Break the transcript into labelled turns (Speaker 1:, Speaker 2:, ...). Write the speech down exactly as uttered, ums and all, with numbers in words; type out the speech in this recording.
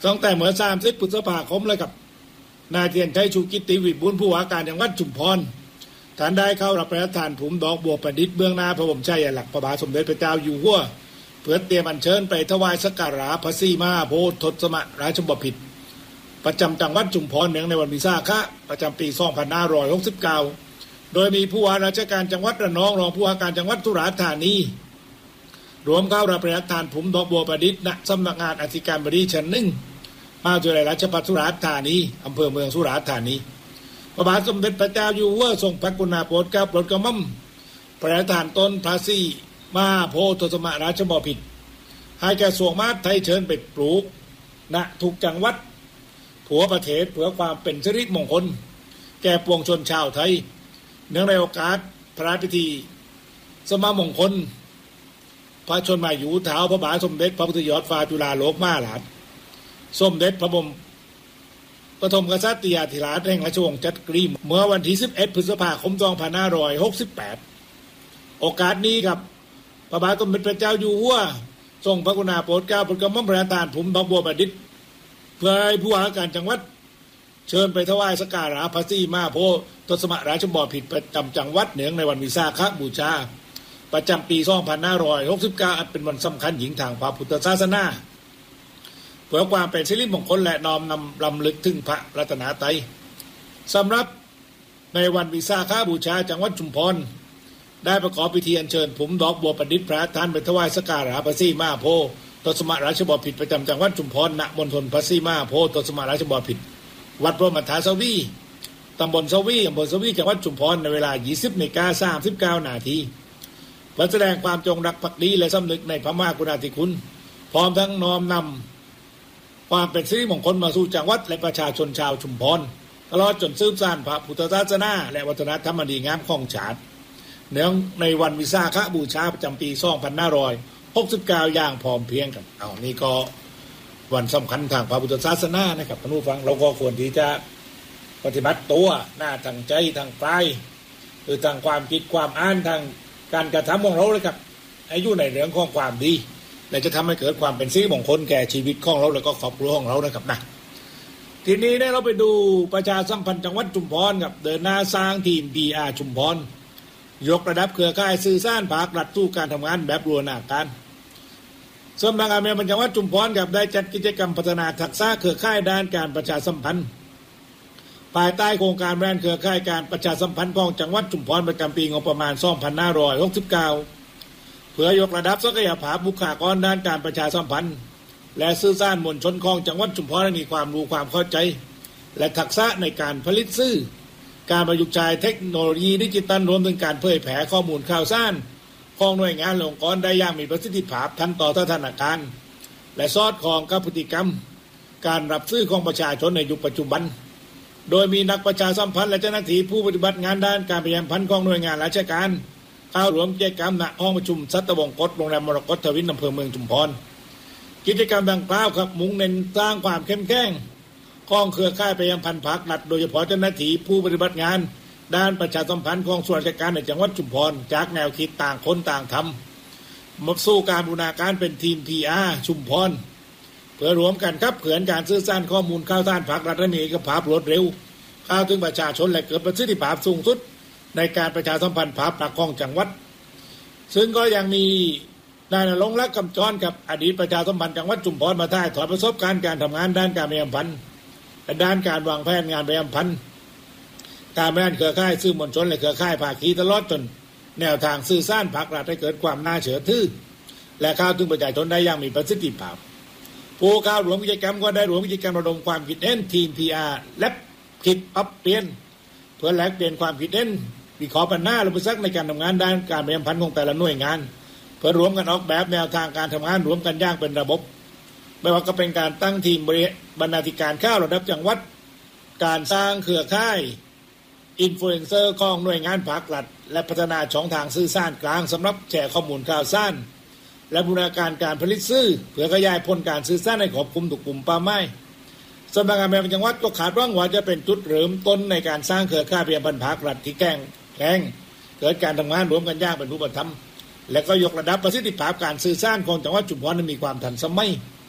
Speaker 1: ตั้งแต่เมื่อสามสิบพฤษภาคมเลยกับนายเทียนชัยชูกิตติวิบูลย์ผู้ว่าการจังหวัดชุมพรท่านได้เข้ารับพระราชทานผุมดอกบัวประดิษฐ์เบื้องหน้าพระบรมฉายาลักษณ์พระบาทสมเด็จพระเจ้าอยู่หัวเพื่อเตรียมอัญเชิญไปถวายสักการะพระศรีมหาโพธิ์ทศราชบพิตรประจำจังหวัดชุมพรเนื่องในวันวิสาขะประจำปีสองพันห้าร้อยหกสิบเก้าโดยมีผู้ว่าราชการจังหวัดระนองรองผู้ว่าการจังหวัดสุราษฎร์ธานีรวมเข้ารับพระราชทานผุมดอกบัวประดิษฐ์ณสำนักงานอธิการบดีชั้นหนึ่งมหาวิทยาลัยราชภัฏสุราษฎร์ธานีอำเภอเมืองสุราษฎร์ธานีพระบาทสมเด็จพระเจ้าอยู่หัวทรงพระกรุณาโปรดเกล้าโปรดกระหม่อมพระราชทานต้นพระศรีมหาโพธิ์ทศราชบพิตรให้แก่กระทรวงมหาดไทยเชิญไปปลูกณทุกจังหวัดทั่วประเทศเพื่อความเป็นสิริมงคลแก่ปวงชนชาวไทยเนื่องในโอกาสพระราชพิธีสมมงคลพระชนมายุเท้าพระบาทสมเด็จพระพุทธยอดฟ้าจุฬาโลกมหาราชสมเด็จพระบรมปฐมกษัตริยาธิราชแห่งราชวงศ์จักรีเมื่อวันที่สิบเอ็ดพฤษภาคมสองพันห้าร้อยหกสิบแปดโอกาสนี้ครับพระบาทสมเด็จพระเจ้าอยู่หัวทรงพระกรุณาโปรดเกล้าโปรดกระหม่อมพระราชทานผุมดอกบัวประดิษฐ์เพื่อให้ผู้ว่าการจังหวัดเชิญไปถวายสักการะพระศรีมหาโพธิ์ทศราชบพิตรประจำจังหวัดเนื่องในวันวิสาขบูชาประจำปีสองพันห้าร้อยหกสิบเก้าอันเป็นวันสำคัญหญิงทางพระพุทธศาสนาเพื่อความเป็นสิริมงคลและน้อมนำรำลึกถึงพระรัตนตรัยสำหรับในวันวิสาขบูชาจังหวัดชุมพรได้ประกอบพิธีอัญเชิญผุมดอกบัวประดิษฐ์พระราชทานไปถวายสักการะพระศรีมหาโพธิ์ทศราชบพิตรประจำจังหวัดชุมพรณมณฑลพระศรีมหาโพธิ์ทศราชบพิตรวัดพระมหาสวีตำบลสวีอำเภอสวีจังหวัดชุมพรในเวลา ยี่สิบนาฬิกาสามสิบเก้า นาทีเพื่อแสดงความจงรักภักดีและสำนึกในพระมหากรุณาธิคุณพร้อมทั้งน้อมนำความเป็นสิริมงคลมาสู่จังหวัดและประชาชนชาวชุมพรตลอดจนสืบสานพระพุทธศาสนาและวัฒนธรรมอันดีงามของชาติเนื่องในวันวิสาขบูชาประจำปีสองพันห้าร้อยหกสิบเก้าอย่างพร้อมเพรียงกันเอานี่ก็วันสำคัญทางพระพุทธศาสนานะครับท่านผู้ฟังเราก็ควรที่จะปฏิบัติตัวหน้าทางใจทางกายหรือทางความคิดความอ่านทางการกระทำของเราเลยครับให้อยู่ในเรื่องของความดีและจะทำให้เกิดความเป็นสิริมงคลแก่ชีวิตของเราแล้วก็ครอบครัวของเรานะครับนะทีนี้เนี่ยเราไปดูประชาสัมพันธ์จังหวัดชุมพรครับเดินหน้าสร้างทีม พี อาร์ ชุมพรยกระดับเครือข่ายสื่อสารภาครัฐสู่การทำงานแบบบูรณาการสำนักงานประชาสัมพันธ์จังหวัดชุมพรครับได้จัดกิจกรรมพัฒนาทักษะเครือข่ายด้านการประชาสัมพันธ์ภายใต้โครงการแบรนด์เครือข่ายการประชาสัมพันธ์ของจังหวัดชุมพรประจำปีงบประมาณสองพันห้าร้อยหกสิบเก้าเพื่อยกระดับศักยภาพบุคลากรด้านการประชาสัมพันธ์และสื่อสารมวลชนของจังหวัดชุมพรให้มีความรู้ความเข้าใจและทักษะในการผลิตสื่อการประยุกต์ใช้เทคโนโลยีดิจิตัลรวมถึงการเผยแผ่ข้อมูลข่าวสารของหน่วยงานองค์กรได้อย่างมีประสิทธิภาพทันต่อสถานการณ์และสอดคล้องกับพฤติกรรมการรับซื้อของประชาชนในยุคปัจจุบันโดยมีนักประชาสัมพันธ์และเจ้าหน้าที่ผู้ปฏิบัติงานด้านการประชาสัมพันธ์ของหน่วยงานราชการเข้าร่วมกิจกรรมณห้องประชุมสัตวงกตโรงแรมมรกตทวินอำเภอเมืองชุมพรกิจกรรมดังกล่าวครับมุ่งเน้นสร้างความเข้มแข็งของเครือข่ายประชาสัมพันธ์ภาครัฐโดยเฉพาะเจ้าหน้าที่ผู้ปฏิบัติงานด้านประชาสัมพันธ์ของส่วนราชการในจังหวัดชุมพรจากแนวคิดต่างคนต่างทำมาสู่การบูรณาการเป็นทีม พี อาร์ ชุมพรเพื่อรวมกันขับเคลื่อนการสื่อสารข้อมูลข่าวสารภาครัฐให้มีเอกภาพรวดเร็วเข้าถึงประชาชนและเกิดประสิทธิภาพสูงสุดในการประชาสัมพันธ์ภาพลักษณ์ของจังหวัดซึ่งก็ยังมีนายณรงค์ลักษณ์กำจรกับอดีตประชาสัมพันธ์จังหวัดชุมพรมาถ่ายทอดประสบการณ์การทำงานด้านการประชาสัมพันธ์และด้านการวางแผนงานประชาสัมพันธ์การบริหารเครือข่ายสื่อมวลชนและเครือข่ายภาคีตลอดจนแนวทางสื่อสารภาครัฐให้เกิดความน่าเชื่อถือและเข้าถึงประชาชนได้อย่างมีประสิทธิภาพผู้เข้าร่วมกิจกรรมก็ได้ร่วมกิจกรรมระดมความคิดเห็นทีม พี อาร์ และคิดปรับเปลี่ยนเพื่อแลกเปลี่ยนความคิดเห็นวิเคราะห์ปัญหาและอุปสรรคในการทำงานด้านการประชาสัมพันธ์ของแต่ละหน่วยงานเพื่อรวมกันออกแบบแนวทางการทำงานรวมกันอย่างเป็นระบบไม่ว่าก็เป็นการตั้งทีมบรรณาธิการข้าวระดับจังหวัดการสร้างเครือข่ายอินฟลูเอนเซอร์ของหน่วยงานภาครัฐและพัฒนาช่องทางสื่อสารกลางสำหรับแชร์ข้อมูลข่าวสารและบูรณาการการผลิตสื่อเพื่อขยายผลการสื่อสารให้ครอบคลุมทุกกลุ่มเป้าหมายสำนักงานประชาสัมพันธ์จังหวัดก็คาดหวังว่าจะเป็นจุดเริ่มต้นในการสร้างเครือข่ายประชาสัมพันธ์ภาครัฐที่แข็งแกร่งเกิดการทำงานร่วมกันอย่างเป็นรูปธรรมและก็ยกระดับประสิทธิภาพการสื่อสารของจังหวัดชุมพรให้มีความทันสมัย